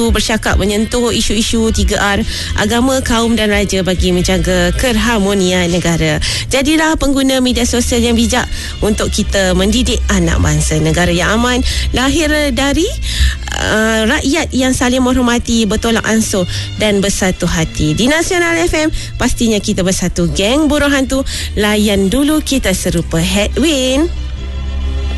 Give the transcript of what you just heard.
bercakap menyentuh isu-isu 3R, agama, kaum dan raja bagi menjaga keharmonian negara. Jadilah pengguna media sosial yang bijak untuk kita mendidik anak bangsa. Negara yang aman lahir dari rakyat yang saling menghormati, bertolak ansur dan bersatu hati. Di Nasional FM, pastinya kita bersatu, geng burung hantu. Layan dulu kita serupa headwind.